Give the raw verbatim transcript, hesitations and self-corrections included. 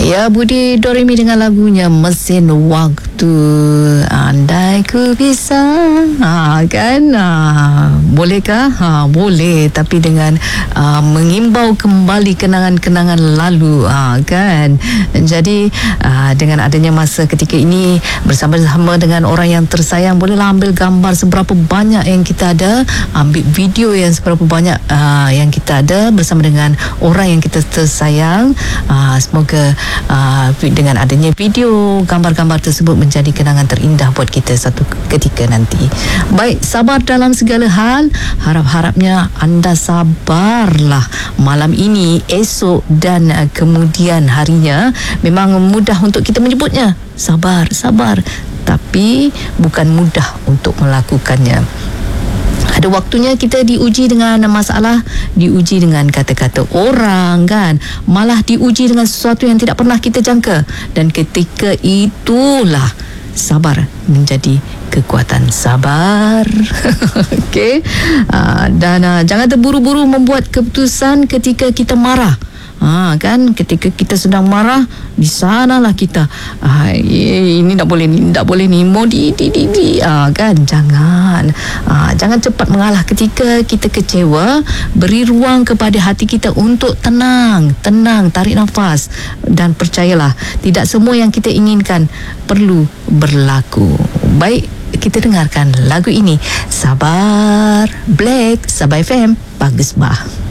Ya, Budi Doremi dengan lagunya Mesin Waktu. Andai ku bisa, ha, kan, ha, bolehkah? Ha, boleh, tapi dengan ha, mengimbau kembali kenangan-kenangan lalu, ha, kan. Jadi ha, dengan adanya masa ketika ini bersama-sama dengan orang yang tersayang, bolehlah ambil gambar seberapa banyak yang kita ada, ambil video yang seberapa banyak ha, yang kita ada bersama dengan orang yang kita tersayang. Ha, semoga Uh, dengan adanya video, gambar-gambar tersebut menjadi kenangan terindah buat kita satu ketika nanti. Baik, sabar dalam segala hal. Harap-harapnya anda sabarlah malam ini, esok dan uh, kemudian harinya. Memang mudah untuk kita menyebutnya sabar, sabar, tapi bukan mudah untuk melakukannya. Ada waktunya kita diuji dengan masalah, diuji dengan kata-kata orang, kan, malah diuji dengan sesuatu yang tidak pernah kita jangka. Dan ketika itulah sabar menjadi kekuatan. Sabar. Okey. Uh, dan uh, jangan terburu-buru membuat keputusan ketika kita marah. Ha, kan, ketika kita sedang marah, di sanalah kita ha, ini tak boleh ni, tak boleh ni, mau di di di, di. Ha, kan, jangan ha, jangan cepat mengalah ketika kita kecewa. Beri ruang kepada hati kita untuk tenang, tenang, tarik nafas, dan percayalah, tidak semua yang kita inginkan perlu berlaku. Baik, kita dengarkan lagu ini, Sabar, Black, Sabah F M, Bagus Bah.